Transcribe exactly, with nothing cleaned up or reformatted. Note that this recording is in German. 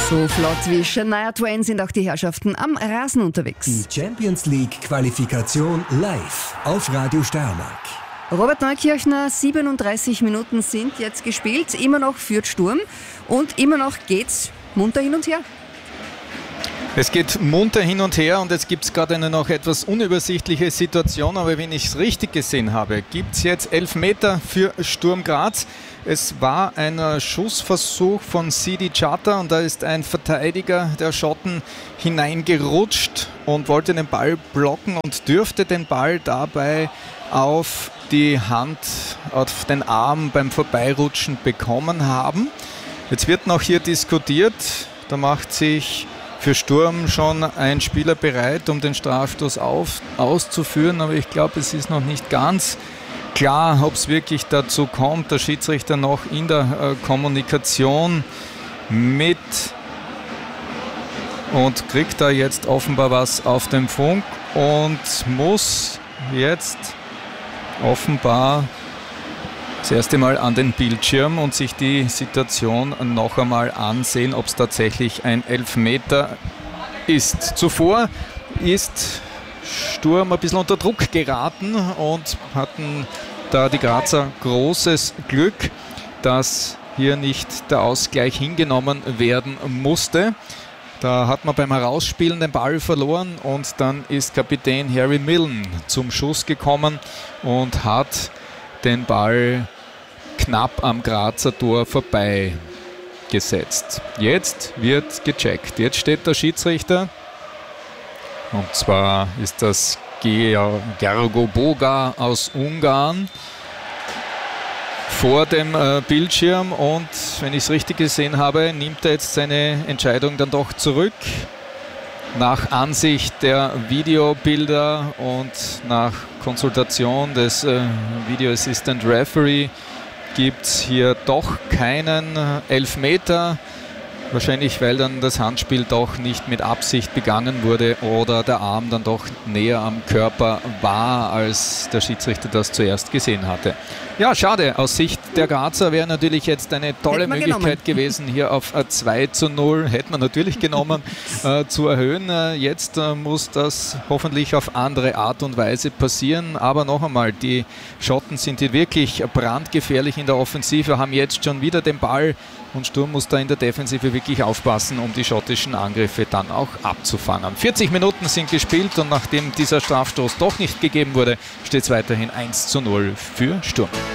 So flott wie Shania Twain sind auch die Herrschaften am Rasen unterwegs. Die Champions League Qualifikation live auf Radio Steiermark. Robert Neukirchner, siebenunddreißig Minuten sind jetzt gespielt, immer noch führt Sturm und immer noch geht's munter hin und her. Es geht munter hin und her und jetzt gibt es gerade eine noch etwas unübersichtliche Situation, aber wenn ich es richtig gesehen habe, gibt es jetzt Elfmeter für Sturm Graz. Es war ein Schussversuch von Sidi Chata und da ist ein Verteidiger der Schotten hineingerutscht und wollte den Ball blocken und dürfte den Ball dabei auf die Hand, auf den Arm beim Vorbeirutschen bekommen haben. Jetzt wird noch hier diskutiert, da macht sich für Sturm schon ein Spieler bereit, um den Strafstoß auf, auszuführen, aber ich glaube, es ist noch nicht ganz klar, ob es wirklich dazu kommt. Der Schiedsrichter noch in der äh, Kommunikation mit und kriegt da jetzt offenbar was auf den Funk und muss jetzt offenbar das erste Mal an den Bildschirm und sich die Situation noch einmal ansehen, ob es tatsächlich ein Elfmeter ist. Zuvor ist Sturm ein bisschen unter Druck geraten und hatten da die Grazer großes Glück, dass hier nicht der Ausgleich hingenommen werden musste. Da hat man beim Herausspielen den Ball verloren und dann ist Kapitän Harry Milne zum Schuss gekommen und hat den Ball knapp am Grazer Tor vorbei gesetzt. Jetzt wird gecheckt. Jetzt steht der Schiedsrichter und zwar ist das Gergo Boga aus Ungarn vor dem äh, Bildschirm und wenn ich es richtig gesehen habe, nimmt er jetzt seine Entscheidung dann doch zurück. Nach Ansicht der Videobilder und nach Konsultation des äh, Video Assistant Referee gibt es hier doch keinen Elfmeter. Wahrscheinlich, weil dann das Handspiel doch nicht mit Absicht begangen wurde oder der Arm dann doch näher am Körper war, als der Schiedsrichter das zuerst gesehen hatte. Ja, schade. Aus Sicht der Grazer wäre natürlich jetzt eine tolle Möglichkeit genommen gewesen, hier auf zwei zu null, hätte man natürlich genommen, äh, zu erhöhen. Äh, jetzt äh, muss das hoffentlich auf andere Art und Weise passieren. Aber noch einmal, die Schotten sind hier wirklich brandgefährlich in der Offensive, haben jetzt schon wieder den Ball und Sturm muss da in der Defensive wirklich aufpassen, um die schottischen Angriffe dann auch abzufangen. vierzig Minuten sind gespielt und nachdem dieser Strafstoß doch nicht gegeben wurde, steht es weiterhin eins zu null für Sturm.